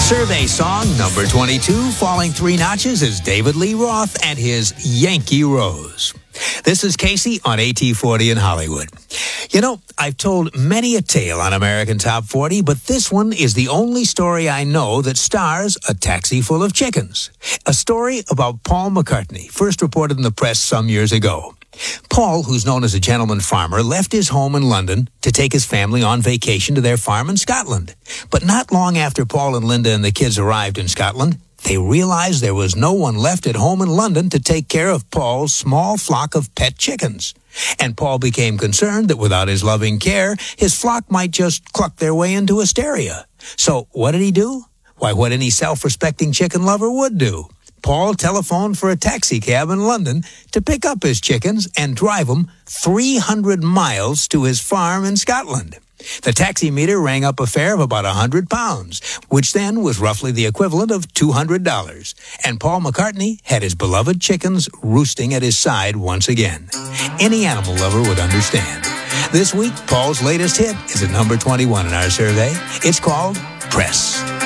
Survey song number 22, falling 3 notches, is David Lee Roth and his Yankee Rose. This is Casey on AT40 in Hollywood. You know, I've told many a tale on American Top 40, but this one is the only story I know that stars a taxi full of chickens. A story about Paul McCartney, first reported in the press some years ago. Paul, who's known as a gentleman farmer, left his home in London to take his family on vacation to their farm in Scotland. But not long after Paul and Linda and the kids arrived in Scotland, they realized there was no one left at home in London to take care of Paul's small flock of pet chickens. And Paul became concerned that without his loving care, his flock might just cluck their way into hysteria. So what did he do? Why, what any self-respecting chicken lover would do. Paul telephoned for a taxi cab in London to pick up his chickens and drive them 300 miles to his farm in Scotland. The taxi meter rang up a fare of about £100, which then was roughly the equivalent of $200. And Paul McCartney had his beloved chickens roosting at his side once again. Any animal lover would understand. This week, Paul's latest hit is at number 21 in our survey. It's called Press.